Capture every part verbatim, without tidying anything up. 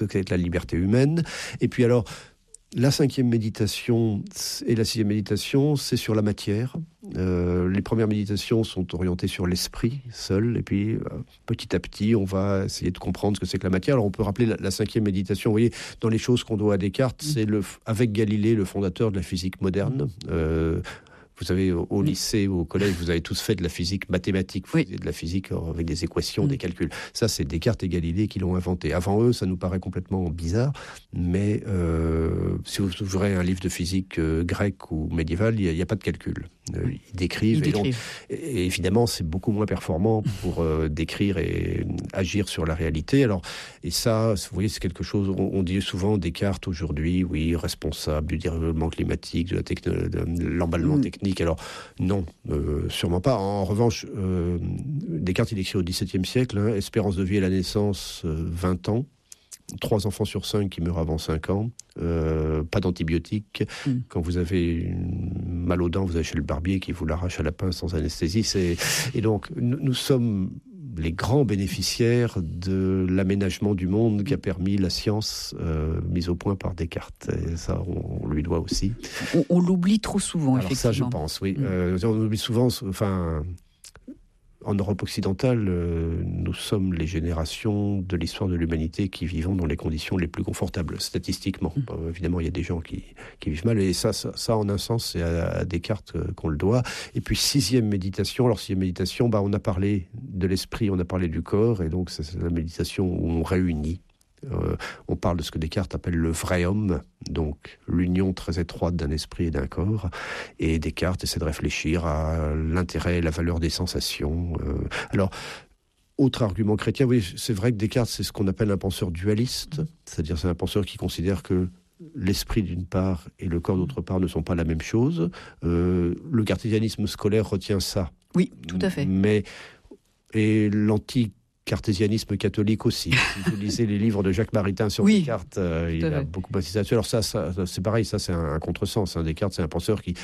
c'est la liberté humaine. Et puis alors, la cinquième méditation et la sixième méditation, c'est sur la matière. Euh, les premières méditations sont orientées sur l'esprit seul, et puis euh, petit à petit, on va essayer de comprendre ce que c'est que la matière. Alors on peut rappeler la, la cinquième méditation, vous voyez, dans les choses qu'on doit à Descartes, c'est le, avec Galilée, le fondateur de la physique moderne. Euh, Vous savez, au, au lycée ou au collège, vous avez tous fait de la physique mathématique, vous oui. faisiez de la physique avec des équations, mmh. des calculs. Ça, c'est Descartes et Galilée qui l'ont inventé. Avant eux, ça nous paraît complètement bizarre, mais euh, si vous ouvrez un livre de physique euh, grec ou médiéval, il n'y a, a pas de calcul. Euh, ils décrivent. Ils et, donc, décrivent. et évidemment, c'est beaucoup moins performant pour euh, décrire et agir sur la réalité. Alors, et ça, vous voyez, c'est quelque chose, on, on dit souvent Descartes aujourd'hui, oui, responsable du dérèglement climatique, de, la techno, de l'emballement mmh. technique. Alors, non, euh, sûrement pas. En revanche, euh, Descartes, il écrit au dix-septième siècle, hein, espérance de vie à la naissance, euh, vingt ans, trois enfants sur cinq qui meurent avant cinq ans, euh, pas d'antibiotiques. Mm. Quand vous avez une mal aux dents, vous allez chez le barbier qui vous l'arrache à la pince sans anesthésie. C'est... Et donc, nous, nous sommes les grands bénéficiaires de l'aménagement du monde qui a permis la science euh, mise au point par Descartes. Et ça, on, on lui doit aussi. On, on l'oublie trop souvent, Alors effectivement. ça, je pense, oui. Mmh. Euh, on oublie souvent, enfin... En Europe occidentale, euh, nous sommes les générations de l'histoire de l'humanité qui vivons dans les conditions les plus confortables, statistiquement. Mmh. Euh, évidemment, il y a des gens qui, qui vivent mal, et ça, ça, ça en un sens, c'est à, à Descartes euh, qu'on le doit. Et puis, sixième méditation. Alors, sixième méditation, bah, on a parlé de l'esprit, on a parlé du corps, et donc c'est, c'est la méditation où on réunit. Euh, on parle de ce que Descartes appelle le vrai homme, donc l'union très étroite d'un esprit et d'un corps. Et Descartes essaie de réfléchir à l'intérêt et la valeur des sensations. Euh, alors, autre argument chrétien, oui, c'est vrai que Descartes, c'est ce qu'on appelle un penseur dualiste, c'est-à-dire c'est un penseur qui considère que l'esprit d'une part et le corps d'autre part ne sont pas la même chose. Euh, le cartésianisme scolaire retient ça. Oui, tout à fait. Mais, et l'antique cartésianisme catholique aussi. Si vous lisez les livres de Jacques Maritain sur oui, Descartes, euh, il a fait. beaucoup insisté là-dessus. Alors ça, ça, c'est pareil, ça c'est un, un contresens. Hein. Descartes, c'est un penseur qui,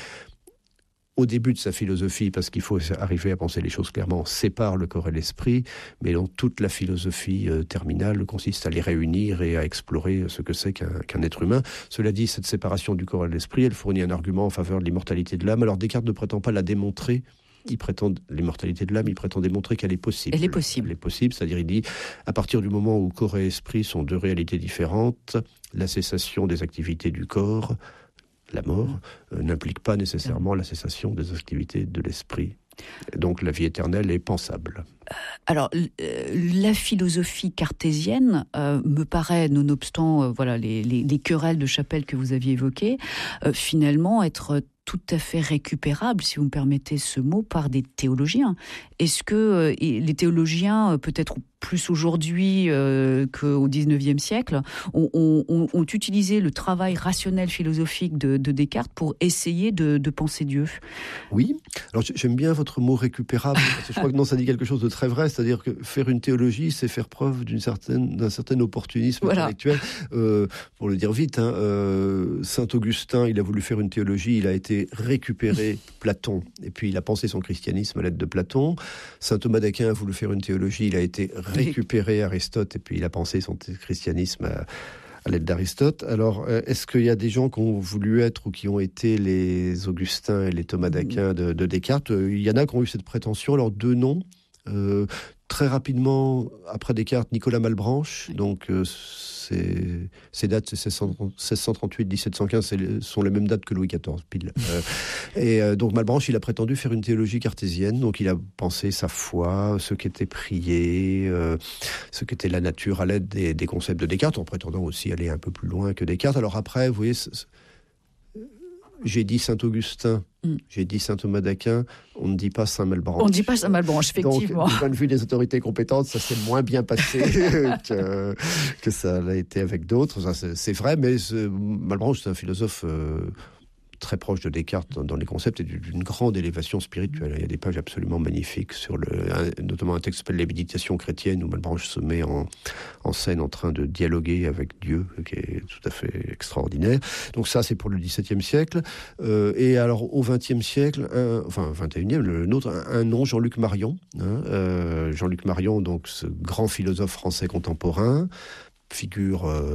au début de sa philosophie, parce qu'il faut arriver à penser les choses clairement, sépare le corps et l'esprit, mais donc toute la philosophie euh, terminale consiste à les réunir et à explorer ce que c'est qu'un, qu'un être humain. Cela dit, cette séparation du corps et de l'esprit, elle fournit un argument en faveur de l'immortalité de l'âme. Alors Descartes ne prétend pas la démontrer. Il prétend l'immortalité de l'âme, il prétend démontrer qu'elle est possible. Elle est possible. Elle est possible, c'est-à-dire il dit, à partir du moment où corps et esprit sont deux réalités différentes, la cessation des activités du corps, la mort, euh, n'implique pas nécessairement la cessation des activités de l'esprit. Donc la vie éternelle est pensable. Alors, euh, la philosophie cartésienne euh, me paraît, nonobstant euh, voilà, les, les, les querelles de chapelle que vous aviez évoquées, euh, finalement être tout à fait récupérable, si vous me permettez ce mot, par des théologiens. Est-ce que euh, les théologiens, euh, peut-être plus aujourd'hui euh, qu'au dix-neuvième siècle, ont, ont, ont utilisé le travail rationnel philosophique de, de Descartes pour essayer de, de penser Dieu? Oui. Alors j'aime bien votre mot récupérable, parce que je crois que non, ça dit quelque chose de très vrai, c'est-à-dire que faire une théologie, c'est faire preuve d'une certaine, d'un certain opportunisme voilà. intellectuel. Euh, pour le dire vite, hein, euh, Saint Augustin, il a voulu faire une théologie, il a été récupéré Platon, et puis il a pensé son christianisme à l'aide de Platon. Saint Thomas d'Aquin a voulu faire une théologie, il a été récupéré Aristote, et puis il a pensé son christianisme à, à l'aide d'Aristote. Alors, est-ce qu'il y a des gens qui ont voulu être ou qui ont été les Augustins et les Thomas d'Aquin de, de Descartes? Il y en a qui ont eu cette prétention. Alors, deux noms. Euh, très rapidement, après Descartes, Nicolas Malebranche. Donc, euh, ces, ces dates, c'est seize cent trente-huit dix-sept cent quinze, c'est, sont les mêmes dates que Louis quatorze, pile. Euh, et euh, donc, Malebranche, il a prétendu faire une théologie cartésienne. Donc, il a pensé sa foi, ce qu'était prier, euh, ce qu'était la nature à l'aide des, des concepts de Descartes, en prétendant aussi aller un peu plus loin que Descartes. Alors après, vous voyez, c'est, c'est, j'ai dit Saint-Augustin, mm. j'ai dit Saint-Thomas d'Aquin, on ne dit pas Saint-Malebranche. On ne dit pas Saint-Malebranche, effectivement. Donc, du point de vue des autorités compétentes, ça s'est moins bien passé que, que ça l'a été avec d'autres. Ça, c'est, c'est vrai, mais ce, Malebranche, c'est un philosophe euh, très proche de Descartes dans, dans les concepts et d'une grande élévation spirituelle. Il y a des pages absolument magnifiques, sur le, un, notamment un texte qui s'appelle Les Méditations chrétiennes, où Malebranche se met en, en scène en train de dialoguer avec Dieu, qui est tout à fait extraordinaire. Donc ça, c'est pour le dix-septième siècle. Euh, et alors, au vingtième siècle, un, enfin vingt et unième, le nôtre, un, un nom, Jean-Luc Marion. Hein, euh, Jean-Luc Marion, donc ce grand philosophe français contemporain, figure... Euh,